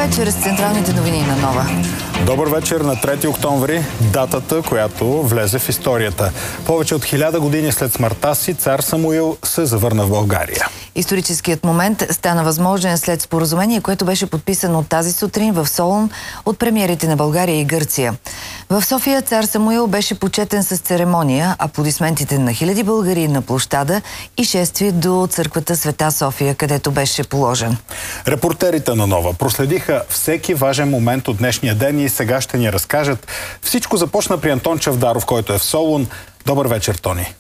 вечер с централните новини на Нова. Добър вечер на 3 октомври, датата, която влезе в историята. Повече от 1000 години след смъртта си, цар Самуил се завърна в България. Историческият момент стана възможен след споразумение, което беше подписано тази сутрин в Солун от премиерите на България и Гърция. В София цар Самуил беше почетен с церемония, аплодисментите на хиляди българи на площада и шествие до църквата Света София, където беше положен. Репортерите на Нова проследиха всеки важен момент от днешния ден и сега ще ни разкажат. Всичко започна при Антон Чавдаров, който е в Солун. Добър вечер, Тони.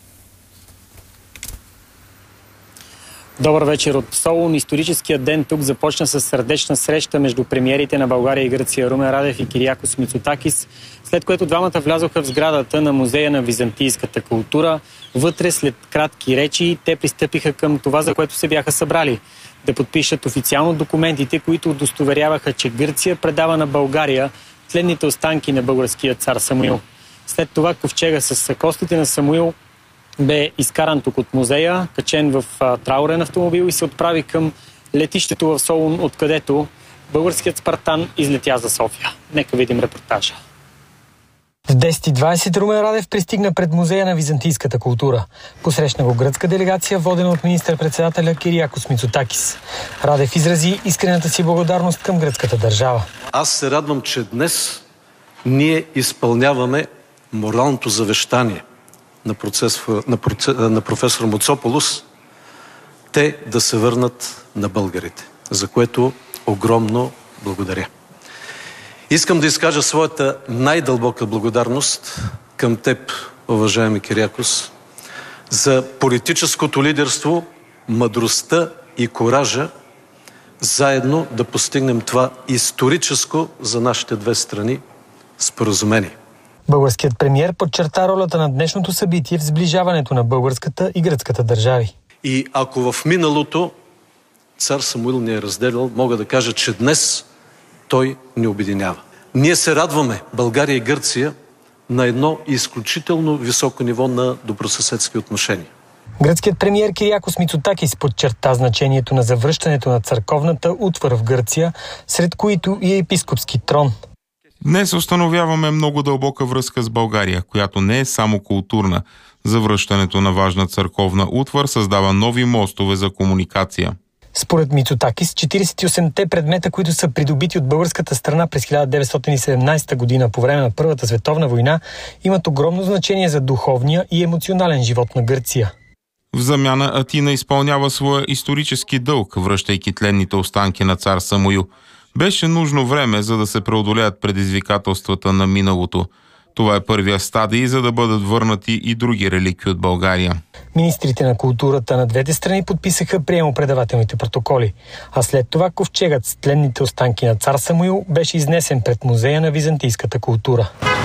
Добър вечер от Солун. Историческият ден тук започна с сърдечна среща между премиерите на България и Гърция Румен Радев и Кириакос Мицотакис, след което двамата влязоха в сградата на Музея на византийската култура. Вътре, след кратки речи, те пристъпиха към това, за което се бяха събрали – да подпишат официално документите, които удостоверяваха, че Гърция предава на България тленните останки на българския цар Самуил. След това ковчега с костите на Самуил бе изкаран тук от музея, качен в траурен автомобил и се отправи към летището в Солун, откъдето българският Спартан излетя за София. Нека видим репортажа. В 10:20 Румен Радев пристигна пред Музея на византийската култура. Посрещна го гръцка делегация, водена от министър-председателя Кириакос Мицотакис. Радев изрази искрената си благодарност към гръцката държава. Аз се радвам, че днес ние изпълняваме моралното завещание на професор Муцополос, те да се върнат на българите, за което огромно благодаря. Искам да изкажа своята най-дълбока благодарност към теб, уважаеми Кириакос, за политическото лидерство, мъдростта и коража заедно да постигнем това историческо за нашите две страни споразумение. Българският премиер подчерта ролята на днешното събитие в сближаването на българската и гръцката държави. И ако в миналото цар Самуил ни е разделял, мога да кажа, че днес той ни обединява. Ние се радваме, България и Гърция, на едно изключително високо ниво на добросъседски отношения. Гръцкият премиер Кириакос Мицотакис подчерта значението на завръщането на църковната утвар в Гърция, сред които и епископски трон. Днес установяваме много дълбока връзка с България, която не е само културна. Завръщането на важна църковна утвар създава нови мостове за комуникация. Според Мицотакис, 48-те предмета, които са придобити от българската страна през 1917 година по време на Първата световна война, имат огромно значение за духовния и емоционален живот на Гърция. В замяна Атина изпълнява своя исторически дълг, връщайки тленните останки на цар Самуил. Беше нужно време, за да се преодолеят предизвикателствата на миналото. Това е първия стадий, за да бъдат върнати и други реликви от България. Министрите на културата на двете страни подписаха приемо-предавателните протоколи, а след това ковчегът с тленните останки на цар Самуил беше изнесен пред Музея на византийската култура.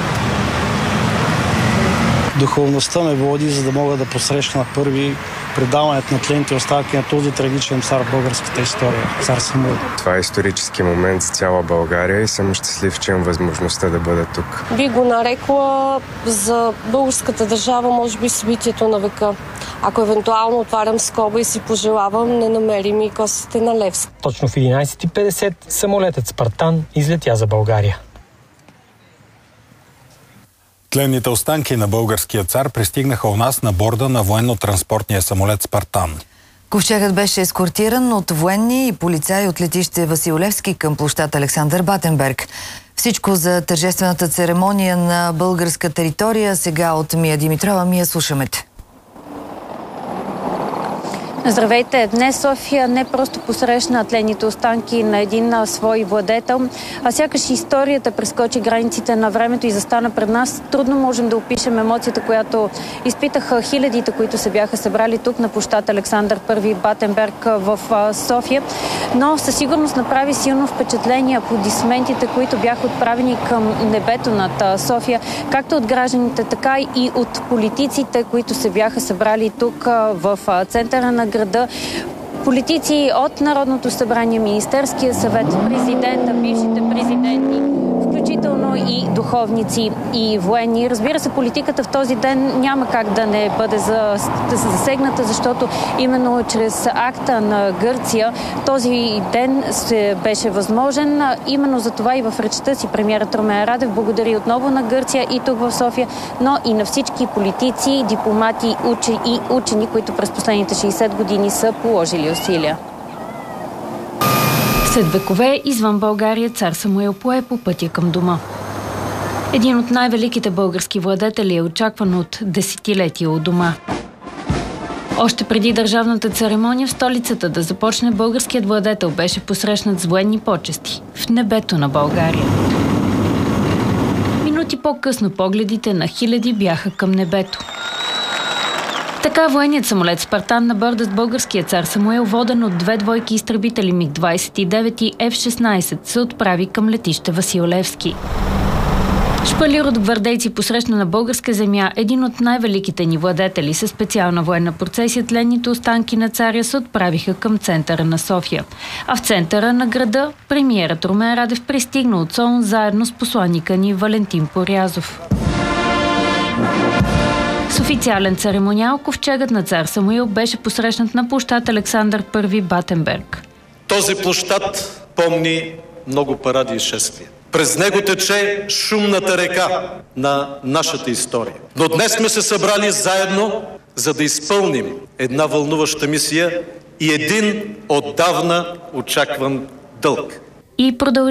Духовността ме води, за да мога да посрещна първи предаването на тлените останки на този трагичен цар в българската история, цар Самуил. Това е исторически момент за цяла България и съм щастлив, че имам възможността да бъда тук. Би го нарекла за българската държава, може би, събитието на века. Ако евентуално отварям скоба и си пожелавам, не намерим и костите на Левски. Точно в 11:50 самолетът Спартан излетя за България. Тленните останки на българския цар пристигнаха у нас на борда на военно-транспортния самолет Спартан. Ковчегът беше ескортиран от военни и полицаи от летище Васил Левски към площад Александър Батенберг. Всичко за тържествената церемония на българска територия. Сега от Мия Димитрова. Мия, слушаме те. Здравейте! Днес София не просто посрещна тленните останки на един свой владетел, а сякаш историята прескочи границите на времето и застана пред нас. Трудно можем да опишем емоцията, която изпитаха хилядите, които се бяха събрали тук на площад Александър I Батенберг в София. Но със сигурност направи силно впечатление аплодисментите, които бяха отправени към небето над София, както от гражданите, така и от политиците, които се бяха събрали тук в центъра на града. Политици от Народното събрание, Министерския съвет, президента, бившите президенти, включително и духовници, и военни. Разбира се, политиката в този ден няма как да не бъде засегната, защото именно чрез акта на Гърция този ден беше възможен. Именно за това и в речта си премиерът Румен Радев благодари отново на Гърция и тук в София, но и на всички политици, дипломати и учени, които през последните 60 години са положили усилия. След векове извън България цар Самуил пое по пътя към дома. Един от най-великите български владетели е очакван от десетилетия у дома. Още преди държавната церемония в столицата да започне, българският владетел беше посрещнат с военни почести в небето на България. Минути по-късно погледите на хиляди бяха към небето. Така военният самолет Спартан на борда с българския цар Самуил, воден от 2 двойки изтребители МиГ-29 и F-16, се отправи към летище Васил Левски. Шпалир от гвардейци посрещна на българска земя един от най-великите ни владетели. Със специална военна процесия тленните останки на царя се отправиха към центъра на София. А в центъра на града премиерът Румен Радев пристигна от Солун заедно с посланника ни Валентин Порязов. С официален церемониал ковчегът на цар Самуил беше посрещнат на площад Александър I Батенберг. Този площад помни много паради и шествия. През него тече шумната река на нашата история. Но днес сме се събрали заедно, за да изпълним една вълнуваща мисия и един отдавна очакван дълг. И продължи